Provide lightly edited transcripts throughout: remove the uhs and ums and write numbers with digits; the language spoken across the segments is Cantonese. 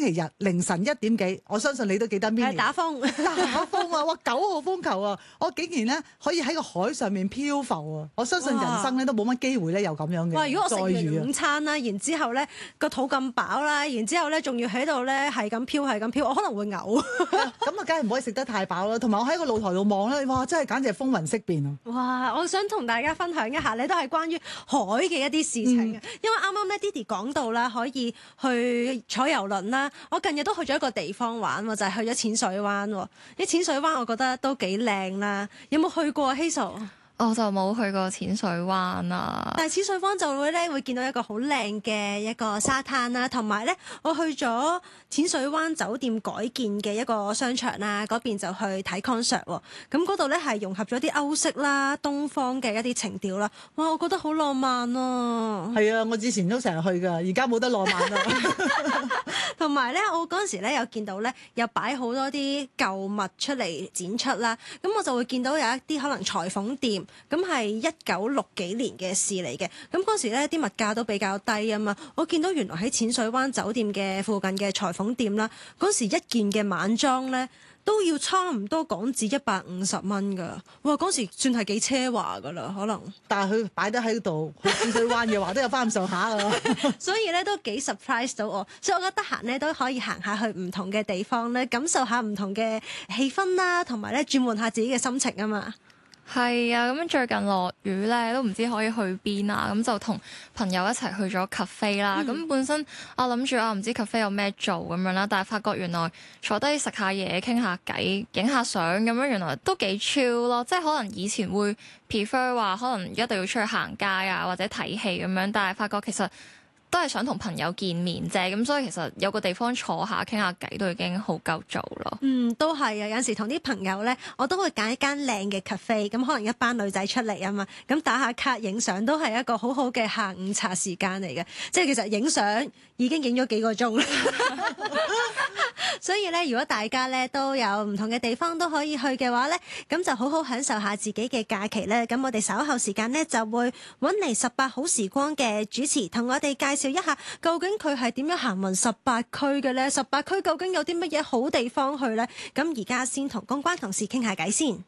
期日凌晨1點幾，我相信你都記得邊年打風打風啊！哇，9號風球啊！我竟然咧可以喺個海上面漂浮啊！我相信人生咧都冇乜機會咧有咁樣嘅哇！如果我食待遇啊！ 完午餐啦，然之後咧個肚咁飽啦，然之後咧仲要喺度咧係咁飄係咁飄，我可能會嘔。 咁啊，梗係唔可以食得太飽啦。同埋我喺個露台度望咧，哇！真係簡直係風雲色變啊！ 哇！我想同大家分享一下咧，都係關於海嘅一啲事情嘅。因為啱啱咧 Didi 講到啦，可以去坐遊輪啦。我近日都去咗一個地方玩喎，就係去咗淺水灣喎。啲淺水灣我覺得都幾靚啦。有冇去過啊，Hazel？ 我就冇去過淺水灣啊， 但係淺水灣就會見到一個好靚嘅一個沙灘啦，同埋咧我去咗淺水灣酒店改建嘅一個商場啦，嗰邊就去睇 concert 喎。咁嗰度咧係融合咗啲歐式啦、東方嘅一啲情調啦。哇，我覺得好浪漫啊！ 係啊，我之前都成日去㗎，而家冇得浪漫啦。 同埋咧，我嗰陣時咧有見到咧，有擺好多啲舊物出嚟展出啦。咁我就會見到有一啲可能裁縫店，咁係1960幾年嘅事嚟嘅。咁嗰時咧啲物價都比較低啊嘛。我見到原來喺淺水灣酒店嘅附近嘅裁縫店啦，嗰時一件嘅晚裝咧都要差唔多港紙150蚊㗎。哇！嗰時算係幾奢華㗎啦，可能。 但係佢擺得喺度，去淺水灣嘅話都有翻咁上下㗎。 所以咧都幾 surprise 到我，所以我覺得得閒咧都可以行下去唔同嘅地方咧，感受下唔同嘅氣氛啦，同埋咧轉換下自己嘅心情啊嘛。 係啊，咁最近落雨咧，都唔知可以去邊啊，咁就同朋友一齊去咗 cafe 啦。咁本身我諗住唔知 cafe 有咩做咁樣啦，但係發覺原來坐低食下嘢、傾下偈、影下相咁樣，原來都幾 chill 咯。即係可能以前會 prefer 話可能一定要出去行街啊，或者睇戲咁樣，但係發覺其實都係想同朋友見面啫，咁所以其實有個地方坐下傾下偈都已經好夠做咯。 都係啊！有時同啲朋友咧，我都會揀一間靚嘅 cafe，咁可能一班女仔出嚟啊嘛，咁打下卡影相都係一個好好嘅下午茶時間嚟嘅。即係其實影相已經影咗幾個鐘啦。所以咧，如果大家咧都有唔同嘅地方都可以去嘅話咧，咁就好好享受下自己嘅假期咧。咁我哋稍後時間咧就會揾嚟18好時光嘅主持，同我哋介紹一下究竟佢係點樣行勻18區嘅咧？18區究竟有啲乜嘢好地方去咧？咁而家先同公關同事傾下偈先。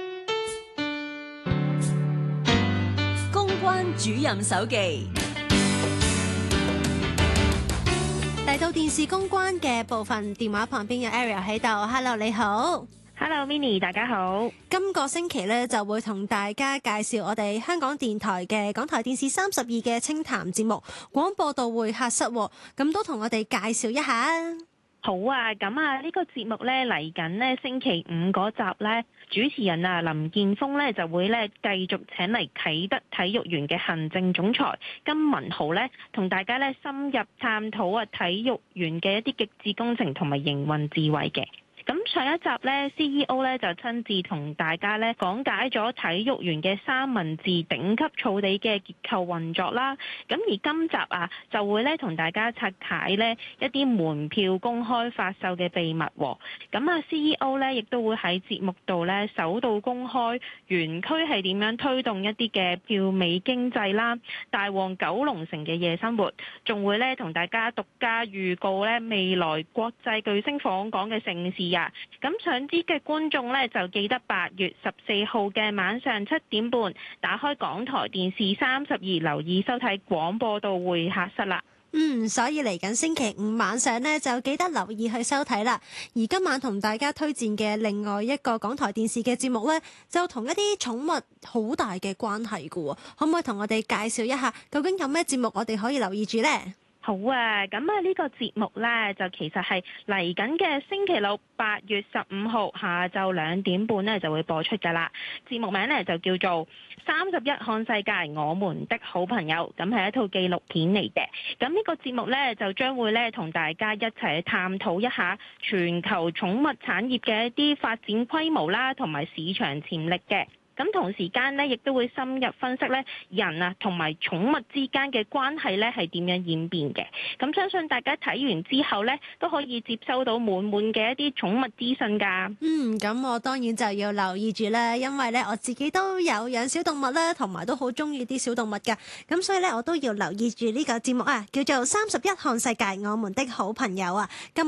公關主任手記。 嚟到電視公關嘅部分，電話旁邊有 Ariel 喺度。Hello， 你好。 Hello Minnie， 大家好。 今個星期咧就會同大家介紹我哋香港電台嘅港台電視32嘅清談節目廣播道會客室，咁都同我哋介紹一下。 好啊，咁呢個節目咧嚟緊呢星期5嗰集咧，主持人林建峰咧就會咧繼續請嚟啟德體育園嘅行政總裁金文豪咧，同大家咧深入探討體育園嘅一啲極致工程同埋營運智慧嘅。咁上一集咧 CEO 咧就親自同大家咧講解咗體育園嘅三文治頂級草地嘅結構運作啦。咁而今集就會咧同大家拆解咧一啲門票公開發售嘅秘密。咁CEO 咧亦都會喺節目度咧首度公開園區係點樣推動一啲嘅票尾經濟啦，大旺九龍城嘅夜生活，仲會咧同大家獨家預告咧未來國際巨星訪港嘅盛事啊！咁想知嘅觀眾呢，就記得8月14號嘅晚上7點半，打開港台電視32，留意收睇廣播道會客室啦。 所以嚟緊星期5晚上呢，就記得留意去收睇啦。而今晚同大家推薦嘅另外一個港台電視嘅節目呢，就同一啲寵物好大嘅關係㗎喎，可唔可以同我哋介紹一下，究竟有咩節目我哋可以留意住呢？ 好啊，咁呢個節目呢，就其實係嚟緊嘅星期六8月15號下晝2點半呢就會播出㗎啦。節目名呢，就叫做31看世界我們的好朋友，咁係一套紀錄片嚟嘅。咁呢個節目呢，就將會呢同大家一齊去探討一下全球寵物產業嘅一啲發展規模啦，同埋市場潛力嘅。咁同時間呢，亦都會深入分析呢人同埋寵物之間嘅關係呢係點樣演變嘅。咁相信大家睇完之後呢，都可以接收到滿滿嘅一啲寵物資訊㗎。 咁我當然就要留意住啦，因為呢我自己都有養小動物啦，同埋都好中意啲小動物㗎。咁所以呢，我都要留意住呢個節目叫做31看世界我們的好朋友啊。